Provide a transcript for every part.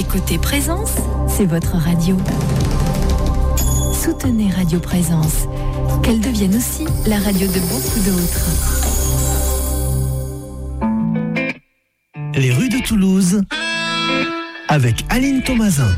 Écoutez Présence, c'est votre radio. Soutenez Radio Présence, qu'elle devienne aussi la radio de beaucoup d'autres. Les rues de Toulouse, avec Aline Thomasin.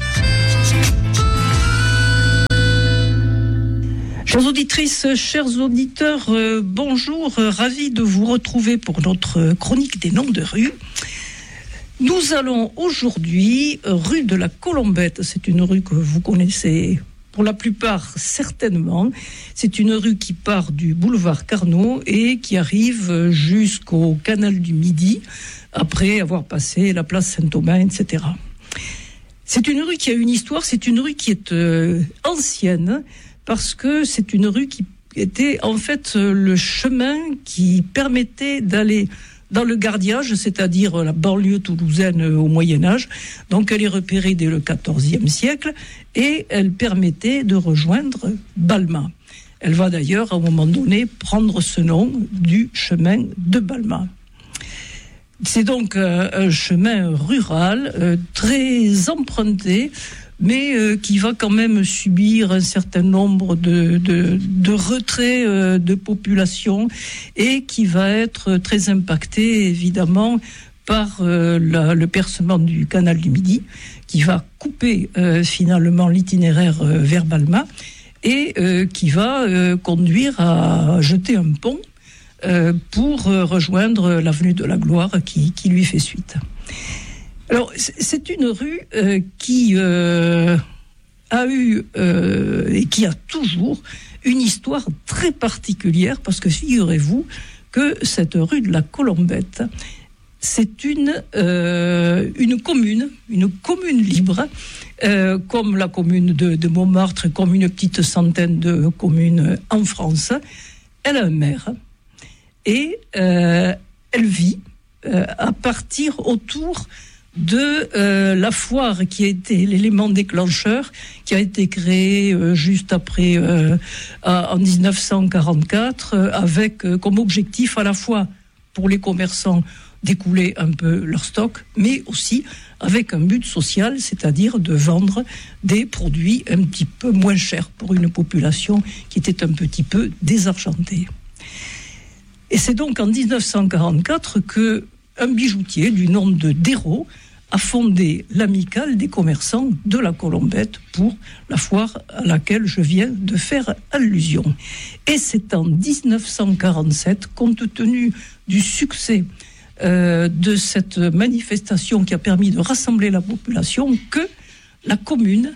Chères auditrices, chers auditeurs, bonjour, ravi de vous retrouver pour notre chronique des noms de rues. Nous allons aujourd'hui, rue de la Colombette, c'est une rue que vous connaissez pour la plupart certainement. C'est une rue qui part du boulevard Carnot et qui arrive jusqu'au canal du Midi, après avoir passé la place Saint-Thomas, etc. C'est une rue qui a une histoire, c'est une rue qui est ancienne, parce que c'est une rue qui était en fait le chemin qui permettait d'aller dans le Gardiage, c'est-à-dire la banlieue toulousaine au Moyen-Âge. Donc elle est repérée dès le XIVe siècle et elle permettait de rejoindre Balma. Elle va d'ailleurs à un moment donné prendre ce nom du chemin de Balma. C'est donc un chemin rural très emprunté, mais qui va quand même subir un certain nombre de retraits de population et qui va être très impacté évidemment par le percement du canal du Midi, qui va couper finalement l'itinéraire vers Balma et qui va conduire à jeter un pont pour rejoindre l'avenue de la Gloire qui lui fait suite. Alors, c'est une rue qui a eu et qui a toujours une histoire très particulière, parce que figurez-vous que cette rue de la Colombette, c'est une commune libre, comme la commune de Montmartre, comme une petite centaine de communes en France. Elle a un maire et elle vit à partir autour de la foire qui a été l'élément déclencheur, qui a été créé juste après en 1944, avec comme objectif à la fois pour les commerçants d'écouler un peu leur stock, mais aussi avec un but social, c'est-à-dire de vendre des produits un petit peu moins chers pour une population qui était un petit peu désargentée. Et c'est donc en 1944 que un bijoutier du nom de Dérault a fondé l'amicale des commerçants de la Colombette pour la foire à laquelle je viens de faire allusion. Et c'est en 1947, compte tenu du succès de cette manifestation qui a permis de rassembler la population, que la commune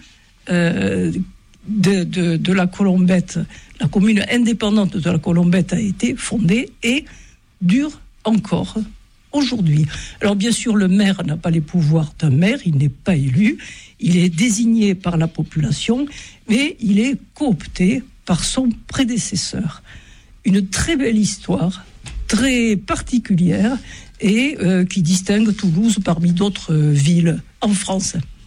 de la Colombette, la commune indépendante de la Colombette a été fondée et dure encore aujourd'hui. Alors bien sûr, le maire n'a pas les pouvoirs d'un maire, il n'est pas élu, il est désigné par la population, mais il est coopté par son prédécesseur. Une très belle histoire, très particulière, et qui distingue Toulouse parmi d'autres villes en France.